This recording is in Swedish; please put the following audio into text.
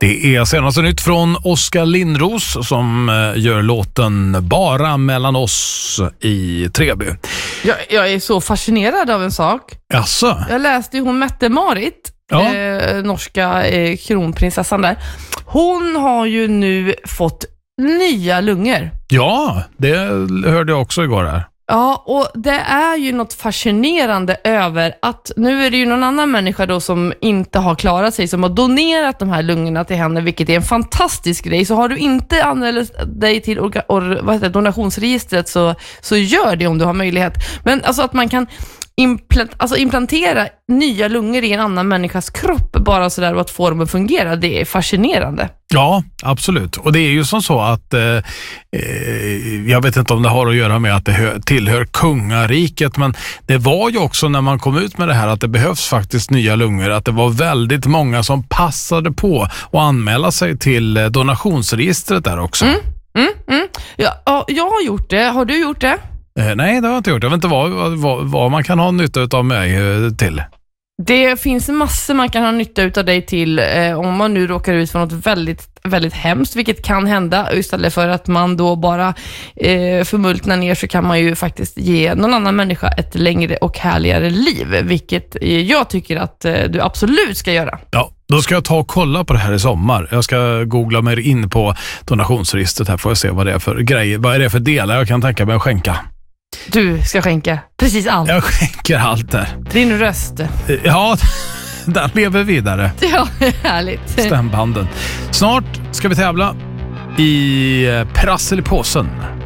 Det är senaste nytt från Oskar Lindros som gör låten Bara mellan oss i Treby. Jag är så fascinerad av en sak. Jaså? Jag läste ju hon Mette-Marit, norska kronprinsessan där. Hon har ju nu fått nya lungor. Ja, det hörde jag också igår här. Ja, och det är ju något fascinerande över att nu är det ju någon annan människa då som inte har klarat sig, som har donerat de här lungorna till henne, vilket är en fantastisk grej. Så har du inte anmält dig till donationsregistret så gör det om du har möjlighet. Men alltså att man kan implantera nya lungor i en annan människas kropp bara sådär, och att få dem att fungera, det är fascinerande. Ja, absolut. Och det är ju som så att jag vet inte om det har att göra med att det tillhör kungariket, men det var ju också när man kom ut med det här att det behövs faktiskt nya lungor, att det var väldigt många som passade på att anmäla sig till donationsregistret där också. Ja, jag har gjort det. Har du gjort det? Nej, det har jag inte gjort. Jag vet inte vad man kan ha nytta av mig till. Det finns massor man kan ha nytta av dig till om man nu råkar ut för något väldigt, väldigt hemskt, vilket kan hända. Istället för att man då bara förmultnar ner, så kan man ju faktiskt ge någon annan människa ett längre och härligare liv, vilket jag tycker att du absolut ska göra. Ja, då ska jag ta och kolla på det här i sommar. Jag ska googla mig in på donationsregistret här, får jag se vad det är för grejer. Vad är det för delar jag kan tänka mig att skänka? Du ska skänka precis allt. Jag skänker allt där. Din röst. Ja, den lever vidare. Ja, härligt. Stämbanden. Snart ska vi tävla i Prassel i påsen.